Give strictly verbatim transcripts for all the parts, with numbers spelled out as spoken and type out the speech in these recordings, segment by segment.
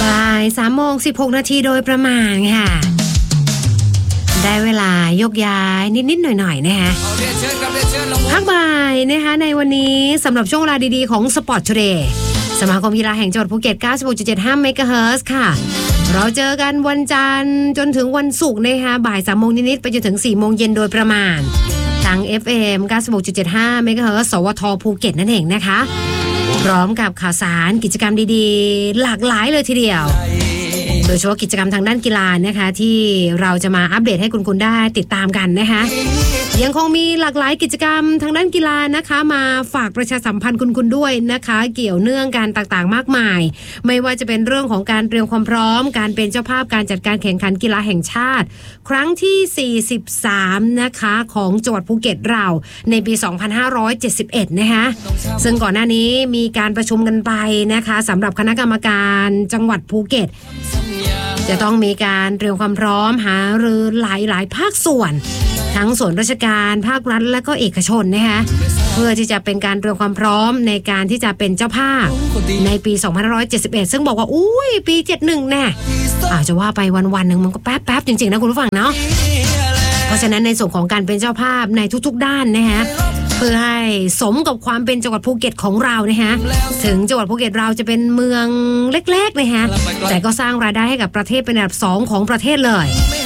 บ่ายสามโมงสิบหกนาทีโดยประมาณค่ะได้เวลายกย้ายนิดๆหน่อยๆนะคะพักบ่ายนะคะในวันนี้สำหรับช่วงเวลาดีๆของ Sport Today สมาคมกีฬาแห่งจังหวัดภูเก็ต เก้าสิบหกจุดเจ็ดห้า เมกะเฮิรตซ์ค่ะเราเจอกันวันจันทร์จนถึงวันศุกร์นะคะบ่ายสามโมงนิดๆไปจนถึงสี่โมงเย็นโดยประมาณทาง เอฟ เอ็ม เก้าสิบหกจุดเจ็ดห้า เมกะเฮิรตซ์ สวทภูเก็ตนั่นเองนะคะพร้อมกับข่าวสารกิจกรรมดีๆหลากหลายเลยทีเดียวโดยเฉพาะกิจกรรมทางด้านกีฬานะคะที่เราจะมาอัปเดตให้คุณคุณได้ติดตามกันนะคะยังคงมีหลากหลายกิจกรรมทางด้านกีฬานะคะมาฝากประชาสัมพันธ์คุณคุณด้วยนะคะเกี่ยวเนื่องกันต่างๆมากมายไม่ว่าจะเป็นเรื่องของการเตรียมความพร้อมการเป็นเจ้าภาพการจัดการแข่งขันกีฬาแห่งชาติครั้งที่สี่สิบสามนะคะของจังหวัดภูเก็ตเราในปีสองพันห้าร้อยเจ็ดสิบเอ็ดนะคะซึ่งก่อนหน้านี้มีการประชุมกันไปนะคะสำหรับคณะกรรมการจังหวัดภูเก็ตจะต้องมีการเตรียมความพร้อมหารือหลายๆภาคส่วนทั้งส่วนราชการภาครัฐและก็เอกชนนะคะเพื่อที่จะเป็นการเตรียมความพร้อมในการที่จะเป็นเจ้าภาพในปีสองพันห้าร้อยเจ็ดสิบเอ็ดซึ่งบอกว่าอุ้ยปีเจ็ดสิบเอ็ดแน่อาจจะว่าไปวันๆนึงมันก็แป๊บๆจริงๆนะคุณผู้ฟังเนาะเพราะฉะนั้นในส่วนของการเป็นเจ้าภาพในทุกๆด้านนะคะเพื่อให้สมกับความเป็นจังหวัดภูเก็ตของเรานะคะถึงจังหวัดภูเก็ตเราจะเป็นเมืองเล็กๆนะคะแต่ก็สร้างรายได้ให้กับประเทศเป็นอันดับสองของประเทศเลย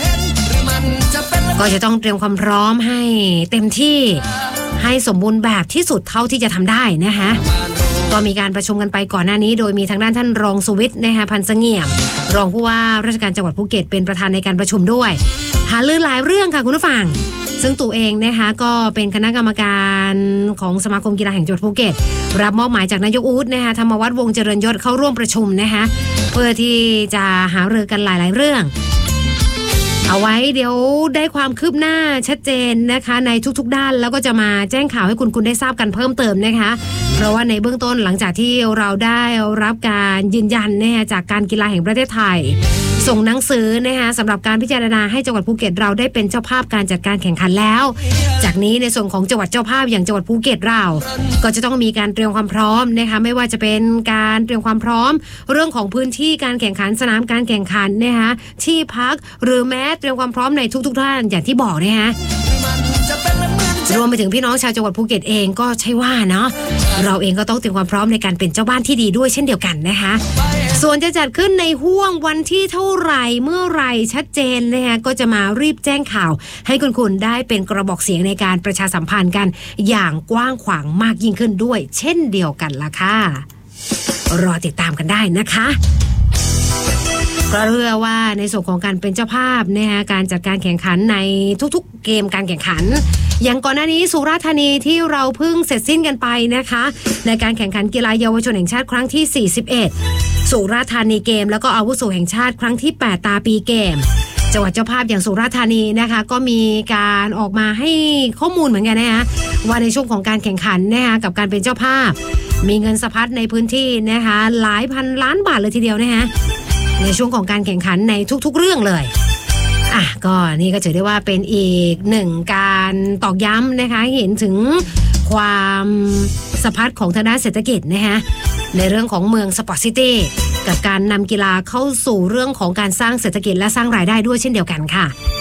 ก็จะต้องเตรียมความพร้อมให้เต็มที่ให้สมบูรณ์แบบที่สุดเท่าที่จะทำได้นะคะก็มีการประชุมกันไปก่อนหน้านี้โดยมีทางด้านท่านรองสุวิทย์นะคะพันธ์เสงี่ยมรองผู้ว่าราชการจังหวัดภูเก็ตเป็นประธานในการประชุมด้วยหารือหลายเรื่องค่ะคุณผู้ฟังซึ่งตัวเองนะคะก็เป็นคณะกรรมการของสมาคมกีฬาแห่งจังหวัดภูเก็ตรับมอบหมายจากนายกอู๊ดนะคะธรรมวัฒน์วงศ์เจริญยศเข้าร่วมประชุมนะคะเพื่อที่จะหารือกันหลายๆเรื่องเอาไว้เดี๋ยวได้ความคืบหน้าชัดเจนนะคะในทุกๆด้านแล้วก็จะมาแจ้งข่าวให้คุณคุณได้ทราบกันเพิ่มเติมนะคะเพราะว่าในเบื้องต้นหลังจากที่เราได้รับการยืนยันนะคะจากการกีฬาแห่งประเทศไทยส่งหนังสือนะคะสำหรับการพิจารณาให้จังหวัดภูเก็ตเราได้เป็นเจ้าภาพการจัดการแข่งขันแล้วจากนี้ในส่วนของจังหวัดเจ้าภาพอย่างจังหวัดภูเก็ตเราก็จะต้องมีการเตรียมความพร้อมนะคะไม่ว่าจะเป็นการเตรียมความพร้อมเรื่องของพื้นที่การแข่งขันสนามการแข่งขันนะคะที่พักหรือแม้เตรียมความพร้อมในทุกๆด้านอย่างที่บอกนะคะรวมไปถึงพี่น้องชาวจังหวัดภูเก็ตเองก็ใช่ว่าเนาะเราเองก็ต้องเตรียมความพร้อมในการเป็นเจ้าบ้านที่ดีด้วยเช่นเดียวกันนะคะส่วนจะจัดขึ้นในห้วงวันที่เท่าไหร่เมื่อไหร่ชัดเจนนะคะก็จะมารีบแจ้งข่าวให้คุณคุณได้เป็นกระบอกเสียงในการประชาสัมพันธ์กันอย่างกว้างขวางมากยิ่งขึ้นด้วยเช่นเดียวกันล่ะค่ะรอติดตามกันได้นะคะก็เชื่อว่าในส่วนของการเป็นเจ้าภาพนะคะการจัดการแข่งขันในทุกๆเกมการแข่งขันอย่างก่อนหน้านี้สุราษฎร์ธานีที่เราเพิ่งเสร็จสิ้นกันไปนะคะในการแข่งขันกีฬาเยาวชนแห่งชาติครั้งที่สี่สิบเอ็ดสุราษฎร์ธานีเกมแล้วก็อาวุโสแห่งชาติครั้งที่แปดตาปีเกมจังหวัดเจ้าภาพอย่างสุราษฎร์ธานีนะคะก็มีการออกมาให้ข้อมูลเหมือนกันนะคะว่าในช่วงของการแข่งขันนะคะกับการเป็นเจ้าภาพมีเงินสะพัดในพื้นที่นะคะหลายพันล้านบาทเลยทีเดียวนะคะในช่วงของการแข่งขันในทุกๆเรื่องเลยอ่ะก็นี่ก็ถือได้ว่าเป็นอีกหนึ่งการตอกย้ำนะคะเห็นถึงความสะพัดของทางด้านเศรษฐกิจนะคะในเรื่องของเมืองสปอร์ตซิตี้กับการนำกีฬาเข้าสู่เรื่องของการสร้างเศรษฐกิจและสร้างรายได้ด้วยเช่นเดียวกันค่ะ